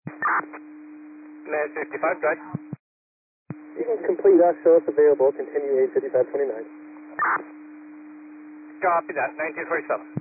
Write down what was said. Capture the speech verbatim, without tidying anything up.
Med fifty-five, go ahead. You can complete that, show us available, continue eight fifty-five twenty-nine. Copy that, nineteen forty-seven.